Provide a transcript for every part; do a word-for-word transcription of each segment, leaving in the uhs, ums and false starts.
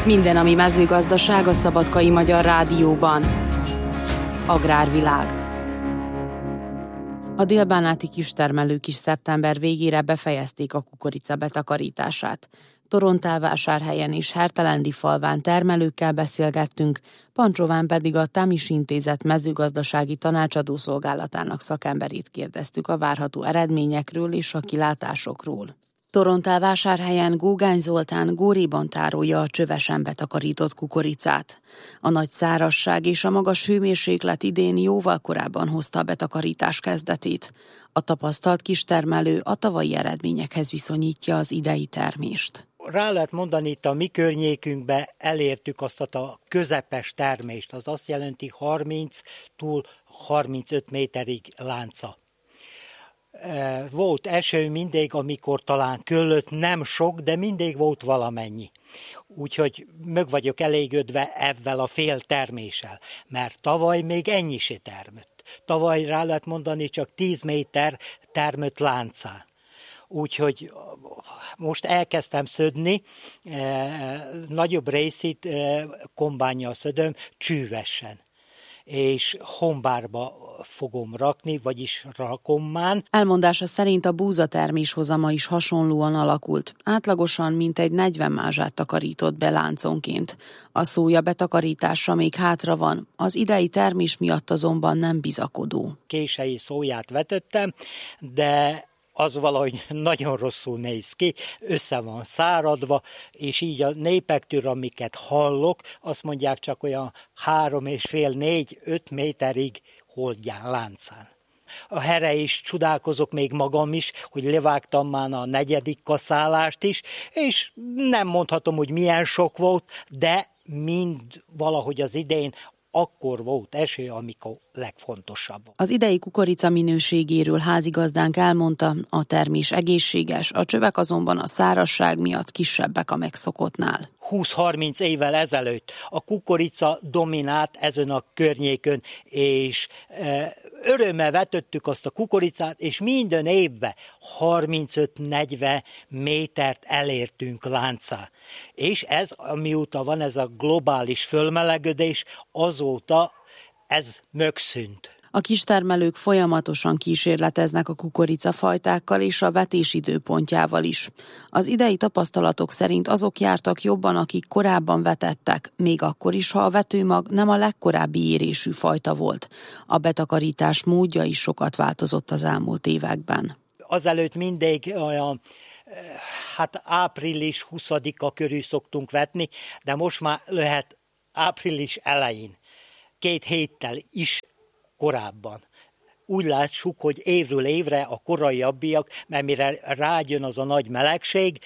Minden, ami mezőgazdaság a Szabadkai Magyar Rádióban. Agrárvilág. A délbánáti kistermelők is szeptember végére befejezték a kukorica betakarítását. Torontálvásárhelyen és Hertelendifalván termelőkkel beszélgettünk, Pancsován pedig a Tamis Intézet mezőgazdasági tanácsadó szolgálatának szakemberét kérdeztük a várható eredményekről és a kilátásokról. Torontálvásárhelyen Gógány Zoltán góréban tárolja a csövesen betakarított kukoricát. A nagy szárazság és a magas hőmérséklet idén jóval korábban hozta a betakarítás kezdetét. A tapasztalt kistermelő a tavalyi eredményekhez viszonyítja az idei termést. Rá lehet mondani, itt a mi környékünkben elértük azt a közepes termést, az azt jelenti harminc-tól harmincöt méterig lánca. Volt eső mindig, amikor talán köllött, nem sok, de mindig volt valamennyi. Úgyhogy meg vagyok elégedve ezzel a fél terméssel, mert tavaly még ennyi se termett. Tavaly rá lehet mondani, csak tíz méter termett láncán. Úgyhogy most elkezdtem szödni, nagyobb részét kombánja a szödöm csűvesen, és hombárba fogom rakni, vagyis rakom már. Elmondása szerint a búzatermés hozama is hasonlóan alakult. Átlagosan mintegy negyven mázsát takarított be lánconként. A szója betakarítása még hátra van, az idei termés miatt azonban nem bizakodó. Kései szóját vetettem, de az valahogy nagyon rosszul néz ki, össze van száradva, és így a népektől, amiket hallok, azt mondják csak olyan három és fél, négy, öt méterig holdján láncán. A here is csodálkozok még magam is, hogy levágtam már a negyedik kaszálást is, és nem mondhatom, hogy milyen sok volt, de mind valahogy az idején akkor volt eső, amikor legfontosabb. Az idei kukorica minőségéről házigazdánk elmondta, a termés egészséges, a csövek azonban a szárazság miatt kisebbek a megszokottnál. húsz-harminc évvel ezelőtt a kukorica dominált ezen a környékön, és e, örömmel vetettük azt a kukoricát, és minden évben harmincöt-negyven métert elértünk láncán. És ez, amióta van ez a globális fölmelegedés, azóta ez megszűnt. A kistermelők folyamatosan kísérleteznek a kukoricafajtákkal és a vetés időpontjával is. Az idei tapasztalatok szerint azok jártak jobban, akik korábban vetettek, még akkor is, ha a vetőmag nem a legkorábbi érésű fajta volt. A betakarítás módja is sokat változott az elmúlt években. Azelőtt mindig olyan, hát április huszadika körül szoktunk vetni, de most már lehet április elején, két héttel is korábban. Úgy látsuk, hogy évről évre a koraiabbiak, mert mire rájön az a nagy melegség,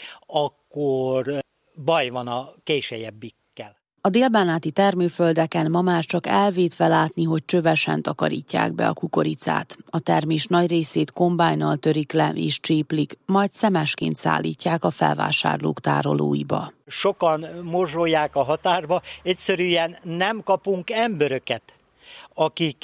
akkor baj van a későbbiekkel. A délbánáti termőföldeken ma már csak elvétve látni, hogy csövesen takarítják be a kukoricát. A termés nagy részét kombájnnal törik le és cséplik, majd szemesként szállítják a felvásárlók tárolóiba. Sokan morzsolják a határba, egyszerűen nem kapunk emberöket, akik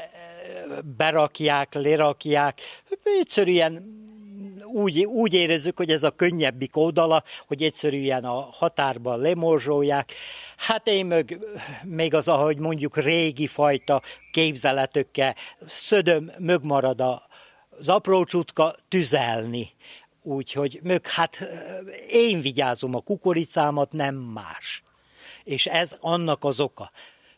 berakják, lerakják. Egyszerűen úgy, úgy érezzük, hogy ez a könnyebbik oldala, hogy egyszerűen a határban lemorzsolják. Hát én meg, még az, ahogy mondjuk régi fajta képzeletökkel szödöm, megmarad az apró csutka tüzelni. Úgyhogy mög, hát én vigyázom a kukoricámat, nem más. És ez annak az oka.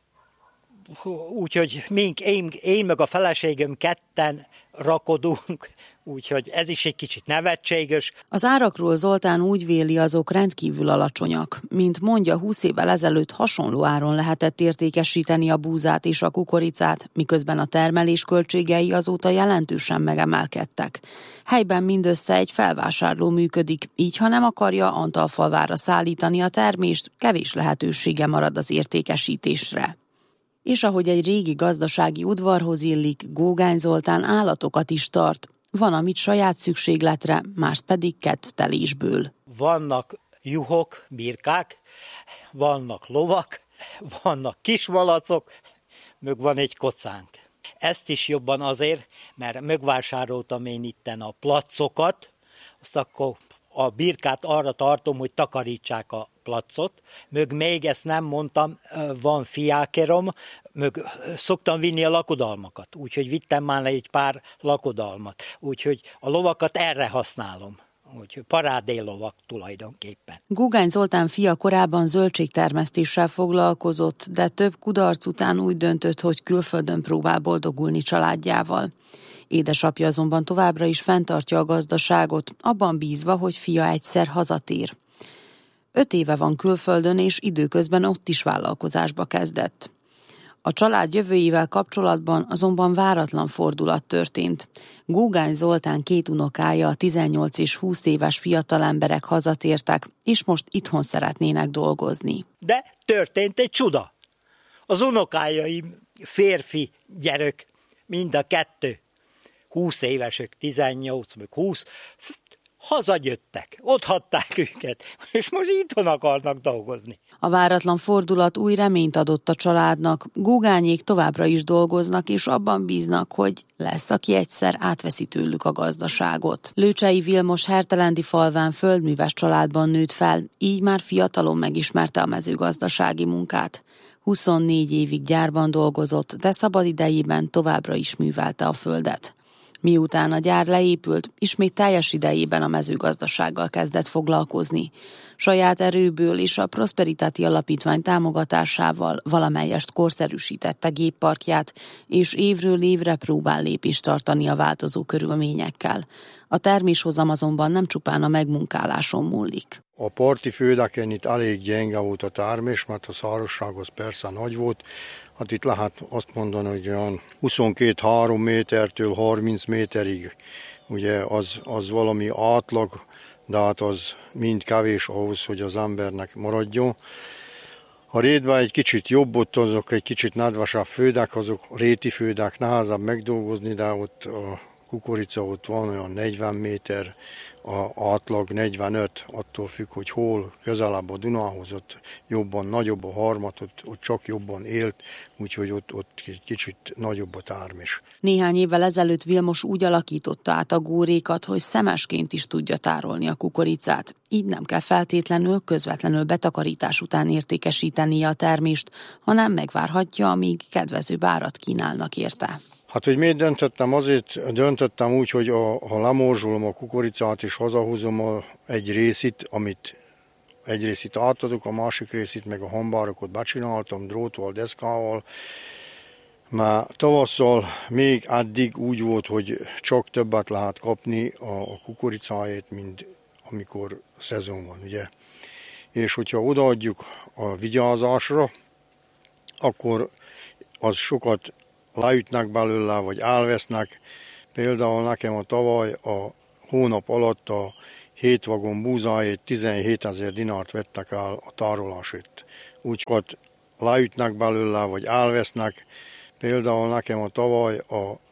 Úgyhogy mink, én, én meg a feleségem ketten rakodunk, úgyhogy ez is egy kicsit nevetséges. Az árakról Zoltán úgy véli, azok rendkívül alacsonyak. Mint mondja, húsz évvel ezelőtt hasonló áron lehetett értékesíteni a búzát és a kukoricát, miközben a termelés költségei azóta jelentősen megemelkedtek. Helyben mindössze egy felvásárló működik, így ha nem akarja Antalfalvára szállítani a termést, kevés lehetősége marad az értékesítésre. És ahogy egy régi gazdasági udvarhoz illik, Gógány Zoltán állatokat is tart. Van, amit saját szükségletre, mást pedig kedvtelésből. Vannak juhok, birkák, vannak lovak, vannak kismalacok, meg van egy kocánk. Ezt is jobban azért, mert megvásároltam én itten a placokat, azt akkor a birkát arra tartom, hogy takarítsák a placot, mög még ezt nem mondtam, van fiákerom, mög szoktam vinni a lakodalmakat, úgyhogy vittem már egy pár lakodalmat, úgyhogy a lovakat erre használom. Úgyhogy parádélovak tulajdonképpen. Gugány Zoltán fia korábban zöldségtermesztéssel foglalkozott, de több kudarc után úgy döntött, hogy külföldön próbál boldogulni családjával. Édesapja azonban továbbra is fenntartja a gazdaságot, abban bízva, hogy fia egyszer hazatér. Öt éve van külföldön, és időközben ott is vállalkozásba kezdett. A család jövőjével kapcsolatban azonban váratlan fordulat történt. Gugány Zoltán két unokája, a tizennyolc és húsz éves fiatalemberek hazatértek, és most itthon szeretnének dolgozni. De történt egy csuda. Az unokájaim férfi gyerek, mind a kettő, húsz évesek, tizennyolc, meg húsz, hazajöttek, ott hagyták őket, és most itthon akarnak dolgozni. A váratlan fordulat új reményt adott a családnak. Gugányék továbbra is dolgoznak, és abban bíznak, hogy lesz, aki egyszer átveszi tőlük a gazdaságot. Lőcsei Vilmos Hertelendi falván földműves családban nőtt fel, így már fiatalon megismerte a mezőgazdasági munkát. huszonnégy évig gyárban dolgozott, de szabadidejében továbbra is művelte a földet. Miután a gyár leépült, ismét teljes idejében a mezőgazdasággal kezdett foglalkozni. Saját erőből és a Prosperitáti Alapítvány támogatásával valamelyest korszerűsítette gépparkját, és évről évre próbál lépést tartani a változó körülményekkel. A terméshozam azonban nem csupán a megmunkáláson múlik. A parti földeken itt elég gyenge volt a termés, mert a szárasság az persze nagy volt. Hát itt lehet azt mondani, hogy olyan huszonkettő-három métertől harminc méterig, ugye az, az valami átlag, de hát az mind kevés ahhoz, hogy az embernek maradjon. A rétben egy kicsit jobb, ott azok egy kicsit nedvesebb földek, azok réti földek, nehezebb megdolgozni, de ott a kukorica ott van olyan negyven méter, a átlag negyvenöt, attól függ, hogy hol, közelebb a Dunához, ott jobban, nagyobb a harmat, ott, ott csak jobban élt, úgyhogy ott, ott kicsit nagyobb a termés. Néhány évvel ezelőtt Vilmos úgy alakította át a górékat, hogy szemesként is tudja tárolni a kukoricát. Így nem kell feltétlenül közvetlenül betakarítás után értékesítenie a termést, hanem megvárhatja, amíg kedvezőbb árat kínálnak érte. Hát, hogy miért döntöttem? Azért döntöttem úgy, hogy a, ha lemorzsolom a kukoricát és hazahozom a, egy részit, amit egy részit átadok, a másik részit meg a hambárokot becsináltam drótval, deszkával, mert tavasszal még eddig úgy volt, hogy csak többet lehet kapni a, a kukoricáért, mint amikor szezon van, ugye. És hogyha odaadjuk a vigyázásra, akkor az sokat leütnek belőle, vagy elvesznek. Például nekem a tavaly a hónap alatt a hét vagon búzáért tizenhétezer dinárt vettek el a tárolásért. Úgyhogy leütnek belőle, vagy elvesznek. Például nekem a tavaly a